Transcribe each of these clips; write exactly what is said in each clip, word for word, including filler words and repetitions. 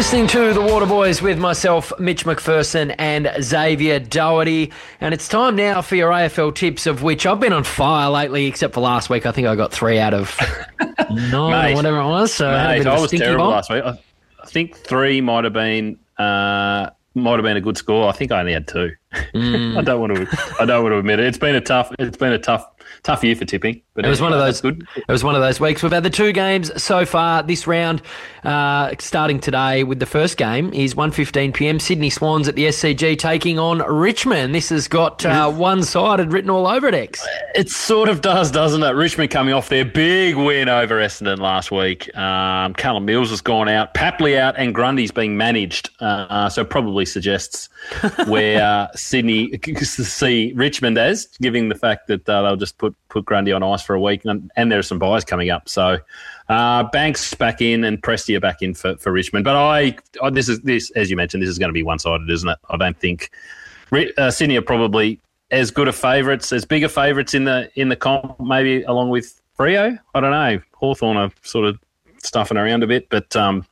listening to The Waterboys with myself, Mitch McPherson and Xavier Doherty. And it's time now for your A F L tips, of which I've been on fire lately, except for last week. I think I got three out of nine or whatever it was. So mate, I, had a bit of I a was stinky terrible bomb. last week. I, I think three might have been uh, might have been a good score. I think I only had two. Mm. I don't want to. I don't want to admit it. It's been a tough. It's been a tough. Tough year for tipping, but it was one of those. Good. It was one of those weeks. We've had the two games so far this round. Uh, starting today with the first game is one fifteen p m. Sydney Swans at the S C G taking on Richmond. This has got uh, one-sided written all over it. X. It sort of does, doesn't it? Richmond coming off their big win over Essendon last week. Um, Callum Mills has gone out, Papley out, and Grundy's being managed. Uh, so probably suggests where uh, Sydney see Richmond as, given the fact that uh, they'll just put put Grundy on ice for a week, and, and there are some buys coming up. So uh, Banks back in and Prestia back in for, for Richmond. But I, I this is this as you mentioned, this is going to be one sided, isn't it? I don't think uh, Sydney are probably as good a favourites, as big a favourites in the in the comp, maybe along with Freo. I don't know. Hawthorn are sort of stuffing around a bit, but. Um,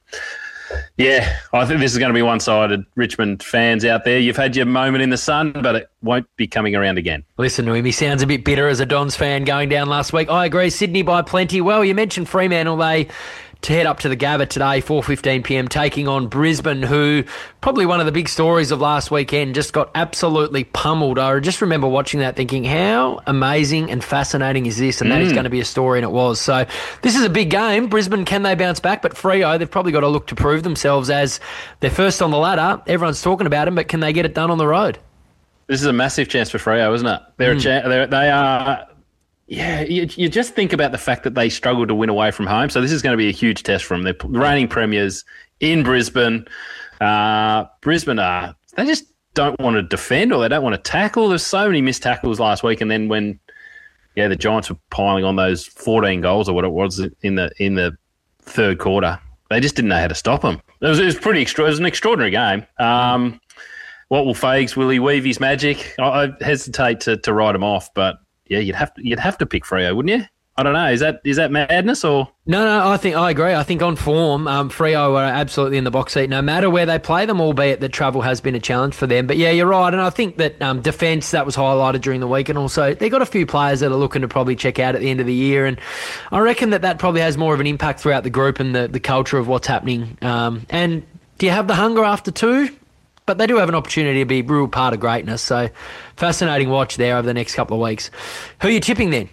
Yeah, I think this is going to be one-sided. Richmond fans out there, you've had your moment in the sun, but it won't be coming around again. Listen to him. He sounds a bit bitter as a Dons fan going down last week. I agree. Sydney by plenty. Well, you mentioned Fremantle. They to head up to the Gabba today, four fifteen p m, taking on Brisbane, who probably one of the big stories of last weekend, just got absolutely pummeled. I just remember watching that thinking, how amazing and fascinating is this? And that mm. is going to be a story, and it was. So this is a big game. Brisbane, can they bounce back? But Freo, they've probably got to look to prove themselves as they're first on the ladder. Everyone's talking about them, but can they get it done on the road? This is a massive chance for Freo, isn't it? They're mm. a cha- they're, they are... Yeah, you, you just think about the fact that they struggled to win away from home. So this is going to be a huge test for them. They're reigning premiers in Brisbane. Uh, Brisbane, are, they just don't want to defend, or they don't want to tackle. There's so many missed tackles last week. And then when, yeah, the Giants were piling on those fourteen goals or what it was in the in the third quarter, they just didn't know how to stop them. It was, it was pretty extra. It was an extraordinary game. Um, what will Fags? Will he weave his magic? I, I hesitate to to write him off, but. Yeah, you'd have to you'd have to pick Freo, wouldn't you? I don't know. Is that is that madness or no? No, I think I agree. I think on form, um, Freo are absolutely in the box seat, no matter where they play them. Albeit that travel has been a challenge for them. But yeah, you're right, and I think that um, defence that was highlighted during the week, and also they got a few players that are looking to probably check out at the end of the year, and I reckon that that probably has more of an impact throughout the group and the the culture of what's happening. Um, and do you have the hunger after two? But they do have an opportunity to be a real part of greatness. So fascinating watch there over the next couple of weeks. Who are you tipping then?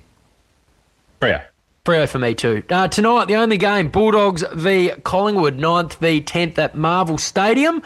Freo. Freo for me too. Uh, tonight, the only game, Bulldogs v Collingwood, ninth v tenth at Marvel Stadium.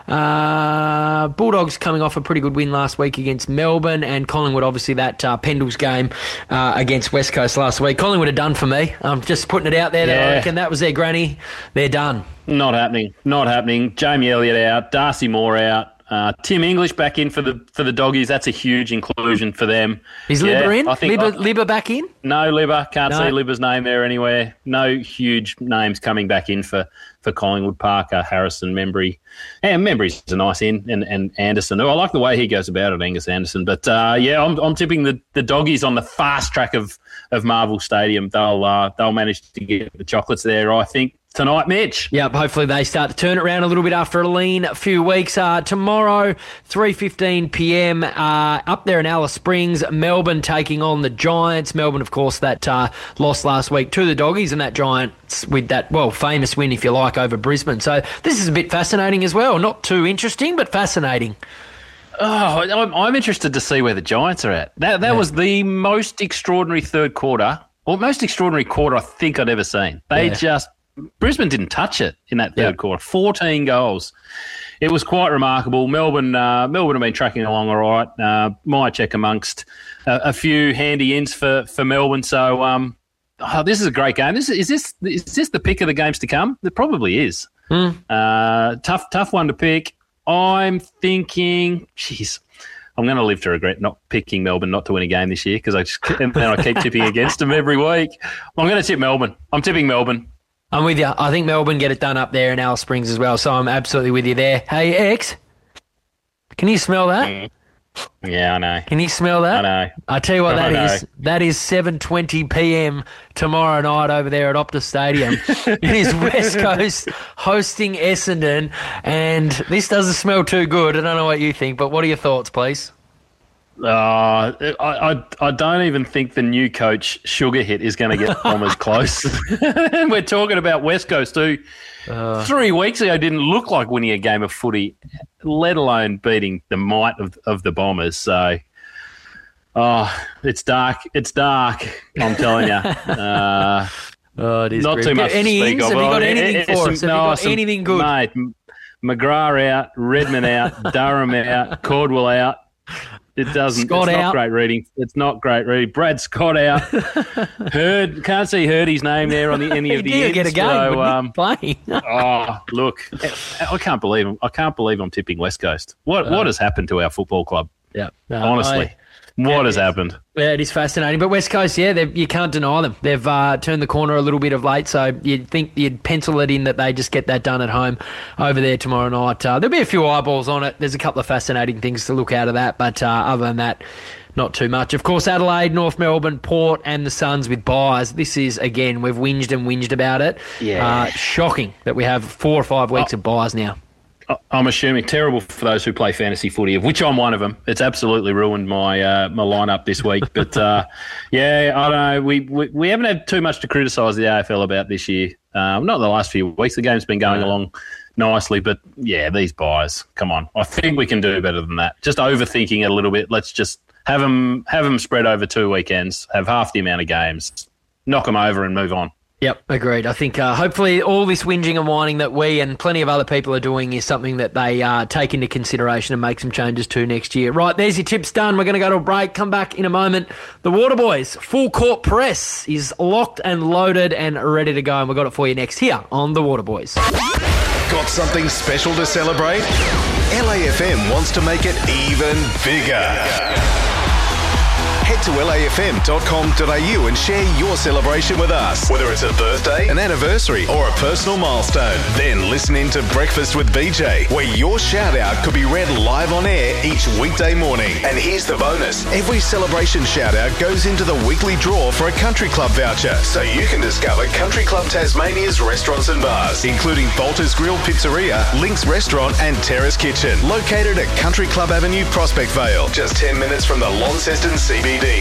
Uh, Bulldogs coming off a pretty good win last week against Melbourne, and Collingwood, obviously, that uh, Pendles game uh, against West Coast last week. Collingwood are done for me. I'm just putting it out there. That yeah. I reckon that was their granny. They're done. Not happening. Not happening. Jamie Elliott out. Darcy Moore out. Uh, Tim English back in for the for the Doggies. That's a huge inclusion for them. Is yeah, Libba in? I think Libba, I, Libba back in? No, Libba. Can't no. see Libba's name there anywhere. No huge names coming back in for, for Collingwood. Parker, Harrison, Membry. And Membry's a nice in. And, and Anderson. Oh, I like the way he goes about it, Angus Anderson. But, uh, yeah, I'm I'm tipping the, the Doggies on the fast track of, of Marvel Stadium. They'll uh, they'll manage to get the chocolates there, I think. Tonight, Mitch. Yep, hopefully they start to turn it around a little bit after a lean few weeks. Uh, tomorrow, three fifteen p m, uh, up there in Alice Springs, Melbourne taking on the Giants. Melbourne, of course, that uh, lost last week to the Doggies, and that Giants with that, well, famous win, if you like, over Brisbane. So this is a bit fascinating as well. Not too interesting, but fascinating. Oh, I'm, I'm interested to see where the Giants are at. That, that yeah. was the most extraordinary third quarter, or most extraordinary quarter I think I'd ever seen. They yeah. just... Brisbane didn't touch it in that third yep. quarter. fourteen goals. It was quite remarkable. Melbourne uh, Melbourne have been tracking along all right. Uh, my check amongst uh, a few handy ins for, for Melbourne. So um, oh, this is a great game. This is this is this the pick of the games to come? It probably is. Mm. Uh, tough tough one to pick. I'm thinking, jeez, I'm going to live to regret not picking Melbourne not to win a game this year because I just and then I keep tipping against them every week. I'm going to tip Melbourne. I'm tipping Melbourne. I'm with you. I think Melbourne get it done up there in Alice Springs as well, so I'm absolutely with you there. Hey, X, can you smell that? Mm. Yeah, I know. Can you smell that? I know. I tell you what, I that know. is that is seven twenty p.m. tomorrow night over there at Optus Stadium. It is West Coast hosting Essendon, and this doesn't smell too good. I don't know what you think, but what are your thoughts, please? Uh, I, I I don't even think the new coach Sugar Hit is going to get Bombers close. We're talking about West Coast who uh, three weeks ago didn't look like winning a game of footy, let alone beating the might of, of the Bombers. So, oh, it's dark. It's dark. I'm telling you. Uh, oh, it is not great. too much Any to speak ings? of. Have you got It- anything it- for some- us? Have no, you got some- anything good? Mate, M- McGrath out, Redmond out, Durham out, Cordwell out. It doesn't. Scott it's out. not great reading. It's not great reading. Brad Scott out. Heard can't see Hurdy's name there on the any of the He'd ends. get a game, So, wouldn't he? um, Playing. oh, look, I can't believe him. I can't believe I'm tipping West Coast. What what has happened to our football club? Yeah, no, Honestly, I- what yeah, has yeah. happened? Yeah, it is fascinating. But West Coast, yeah, they've- you can't deny them. They've uh, turned the corner a little bit of late, so you'd think you'd pencil it in that they just get that done at home over there tomorrow night. Uh, there'll be a few eyeballs on it. There's a couple of fascinating things to look out of that, but uh, other than that, not too much. Of course, Adelaide, North Melbourne, Port and the Suns with buys. This is, again, we've whinged and whinged about it. Yeah. Uh, shocking that we have four or five weeks Oh. of buys now. I'm assuming terrible for those who play fantasy footy, of which I'm one of them. It's absolutely ruined my uh, my lineup this week. But uh, yeah, I don't know. We, we we haven't had too much to criticise the A F L about this year. Um, not the last few weeks. The game's been going No. along nicely, but yeah, these buys. Come on, I think we can do better than that. Just overthinking it a little bit. Let's just have them have them spread over two weekends. Have half the amount of games. Knock them over and move on. Yep, agreed. I think uh, hopefully all this whinging and whining that we and plenty of other people are doing is something that they uh, take into consideration and make some changes to next year. Right, there's your tips done. We're going to go to a break, come back in a moment. The Waterboys Full Court Press is locked and loaded and ready to go, and we've got it for you next here on The Waterboys. Got something special to celebrate? L A F M wants to make it even bigger. Head to L A F M dot com dot A U and share your celebration with us. Whether it's a birthday, an anniversary, or a personal milestone. Then listen in to Breakfast with B J, where your shout out could be read live on air each weekday morning. And here's the bonus. Every celebration shout out goes into the weekly draw for a country club voucher, so you can discover Country Club Tasmania's restaurants and bars, including Bolter's Grill Pizzeria, Link's Restaurant and Terrace Kitchen, located at Country Club Avenue, Prospect Vale, just ten minutes from the Launceston C B D.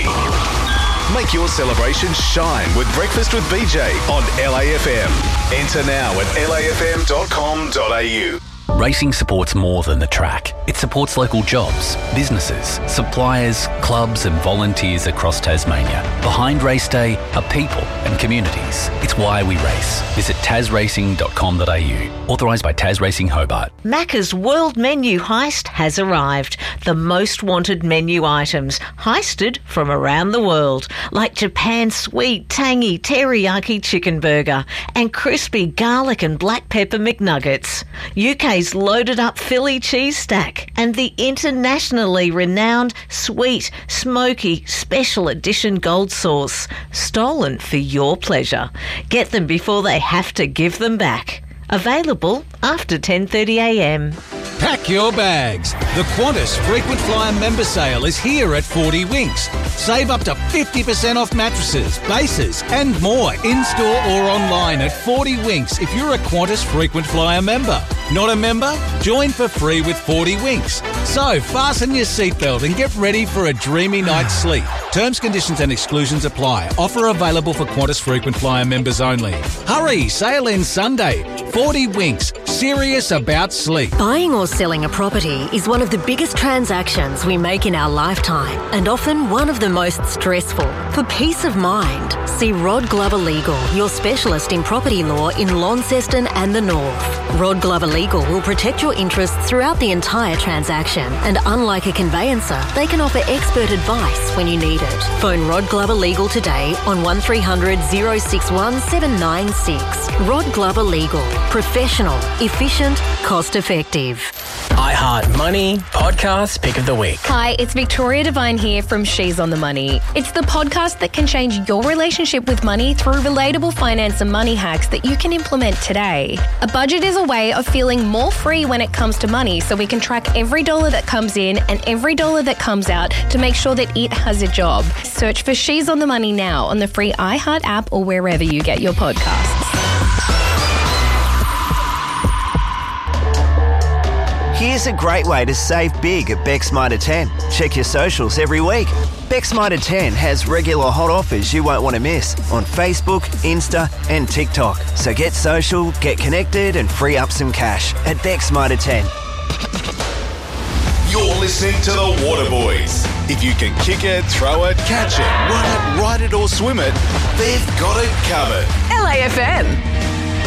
Make your celebration shine with Breakfast with B J on L A F M. Enter now at L A F M dot com dot A U. Racing supports more than the track. It supports local jobs, businesses, suppliers, clubs and volunteers across Tasmania. Behind race day are people and communities. It's why we race. Visit tas racing dot com dot A U. Authorised by Tas Racing Hobart. Macca's World Menu Heist has arrived. The most wanted menu items, heisted from around the world, like Japan's sweet, tangy teriyaki chicken burger and crispy garlic and black pepper McNuggets, U K's loaded up Philly cheese stack, and the internationally renowned sweet, smoky, special edition gold sauce, stolen for your pleasure. Get them before they have to give them back. Available after ten thirty a m. Pack your bags. The Qantas Frequent Flyer member sale is here at forty Winks. Save up to fifty percent off mattresses, bases and more in-store or online at forty Winks if you're a Qantas Frequent Flyer member. Not a member? Join for free with forty Winks. So fasten your seatbelt and get ready for a dreamy night's sleep. Terms, conditions and exclusions apply. Offer available for Qantas Frequent Flyer members only. Hurry, sale ends Sunday. forty Winks. Serious about sleep. Buying or selling a property is one of the biggest transactions we make in our lifetime and often one of the most stressful. For peace of mind, see Rod Glover Legal, your specialist in property law in Launceston and the North. Rod Glover Legal will protect your interests throughout the entire transaction, and unlike a conveyancer, they can offer expert advice when you need it. Phone Rod Glover Legal today on one three hundred, oh six one, seven nine six. Rod Glover Legal. Professional, efficient, cost effective. I iHeart Money Podcast Pick of the Week. Hi, it's Victoria Devine here from She's on the Money. It's the podcast that can change your relationship with money through relatable finance and money hacks that you can implement today. A budget is a way of feeling more free when it comes to money, so we can track every dollar that comes in and every dollar that comes out to make sure that it has a job. Search for She's on the Money now on the free iHeart app or wherever you get your podcasts. Here's a great way to save big at Bex Mitre ten. Check your socials every week. Bex Mitre ten has regular hot offers you won't want to miss on Facebook, Insta and TikTok. So get social, get connected and free up some cash at Bex Mitre ten. You're listening to the Waterboys. If you can kick it, throw it, catch it, run it, ride it or swim it, they've got it covered. L A F M.